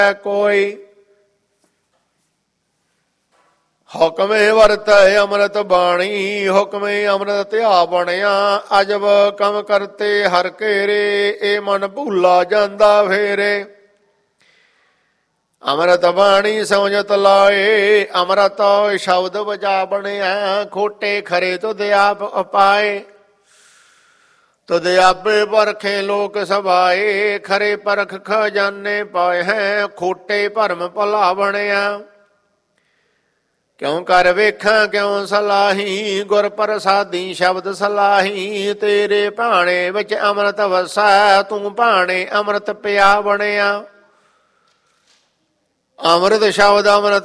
ਕੋਈ। ਹੁਕਮੇ ਵਰਤੈ ਅੰਮ੍ਰਿਤ ਬਾਣੀ, ਹੁਕਮੇ ਅੰਮ੍ਰਿਤ ਧਿਆ ਬਣਿਆ। ਅਜਬ ਕਮ ਕਰਤੇ ਹਰ ਘੇਰੇ, ਇਹ ਮਨ ਭੁੱਲਾ ਜਾਂਦਾ ਫੇਰੇ। ਅੰਮ੍ਰਿਤ ਬਾਣੀ ਸਮਝਤ ਲਾਏ, ਅੰਮ੍ਰਿਤ ਸ਼ਬਦ ਵਜਾ ਬਣਿਆ। ਖੋਟੇ ਖਰੇ ਤੁਧ ਆਪ ਉਪਾਏ, ਤੁਧ ਆਪੇ ਪਰਖੇ ਲੋਕ ਸਭਾਏ। ਖਰੇ ਪਰਖ ਖਜ਼ਾਨੇ ਪਾਏ ਹੈ, ਖੋਟੇ ਭਰਮ ਭੁਲਾ ਬਣਿਆ। ਕਿਉਂ ਕਰ ਵੇਖਾਂ ਕਿਉਂ ਸਲਾਹੀ, ਗੁਰ ਪ੍ਰਸਾਦੀ ਸ਼ਬਦ ਸਲਾਹੀ। ਤੇਰੇ ਭਾਣੇ ਵਿੱਚ ਅੰਮ੍ਰਿਤ ਵਸੈ, ਤੂੰ ਭਾਣੇ ਅੰਮ੍ਰਿਤ ਪਿਆ ਬਣਿਆ। ਅੰਮ੍ਰਿਤ ਸ਼ਬਦ ਅੰਮ੍ਰਿਤ